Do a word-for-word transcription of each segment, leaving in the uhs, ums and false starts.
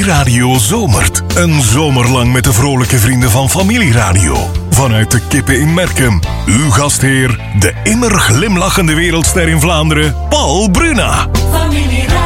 Familieradio zomert. Een zomer lang met de vrolijke vrienden van Familieradio. Vanuit de Kippen in Merkem. Uw gastheer, de immer glimlachende wereldster in Vlaanderen, Paul Bruna. Familieradio.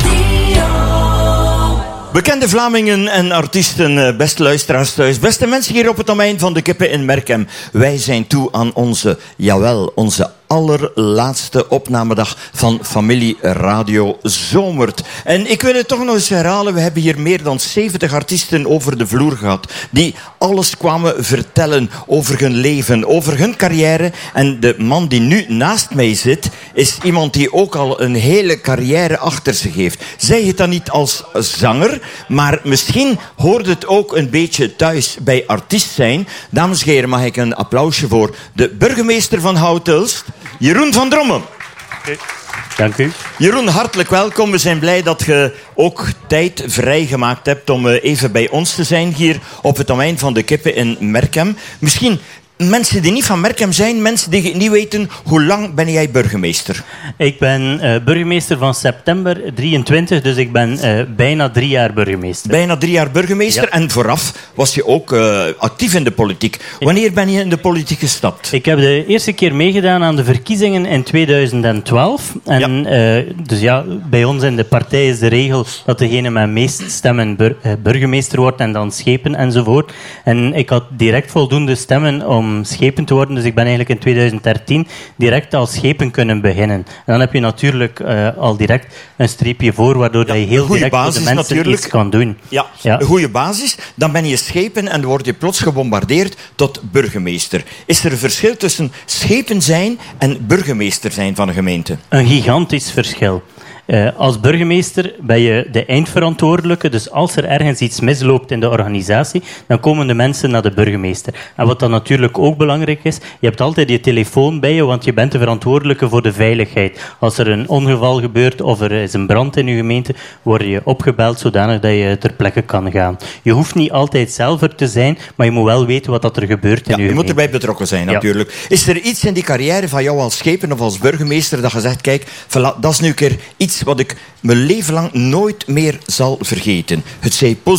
Bekende Vlamingen en artiesten, beste luisteraars thuis, beste mensen hier op het domein van de Kippen in Merkem. Wij zijn toe aan onze, jawel, onze allerlaatste opnamedag van Familieradio Zomert. En ik wil het toch nog eens herhalen, we hebben hier meer dan zeventig artiesten over de vloer gehad, die alles kwamen vertellen over hun leven, over hun carrière. En de man die nu naast mij zit, is iemand die ook al een hele carrière achter zich heeft. Zij het dan niet als zanger, maar misschien hoort het ook een beetje thuis bij artiest zijn. Dames en heren, mag ik een applausje voor de burgemeester van Houthulst, Jeroen van Drommen. Okay. Dank u. Jeroen, hartelijk welkom. We zijn blij dat je ook tijd vrijgemaakt hebt om even bij ons te zijn hier op het domein van de Kippen in Merkem. Misschien mensen die niet van Merkem zijn, mensen die niet weten, hoe lang ben jij burgemeester? Ik ben uh, burgemeester van september drieëntwintig, dus ik ben uh, bijna drie jaar burgemeester. Bijna drie jaar burgemeester, ja. En vooraf was je ook uh, actief in de politiek. Wanneer ben je in de politiek gestapt? Ik heb de eerste keer meegedaan aan de verkiezingen in tweeduizend twaalf. En, ja. Uh, dus ja, bij ons in de partij is de regel dat degene met meest stemmen bur- uh, burgemeester wordt en dan schepen enzovoort. En ik had direct voldoende stemmen om schepen te worden. Dus ik ben eigenlijk in tweeduizend dertien direct als schepen kunnen beginnen. En dan heb je natuurlijk uh, al direct een streepje voor, waardoor ja, je heel direct voor de mensen natuurlijk iets kan doen. Ja, ja, een goede basis. Dan ben je schepen en dan word je plots gebombardeerd tot burgemeester. Is er een verschil tussen schepen zijn en burgemeester zijn van een gemeente? Een gigantisch verschil. Uh, als burgemeester ben je de eindverantwoordelijke, dus als er ergens iets misloopt in de organisatie, dan komen de mensen naar de burgemeester. En wat dan natuurlijk ook belangrijk is, je hebt altijd je telefoon bij je, want je bent de verantwoordelijke voor de veiligheid. Als er een ongeval gebeurt of er is een brand in je gemeente, word je opgebeld zodanig dat je ter plekke kan gaan. Je hoeft niet altijd zelf er te zijn, maar je moet wel weten wat er gebeurt in ja, je je gemeente. moet erbij betrokken zijn, natuurlijk. Ja. Is er iets in die carrière van jou als schepen of als burgemeester dat je zegt, kijk, dat is nu een keer iets wat ik mijn leven lang nooit meer zal vergeten? Het zij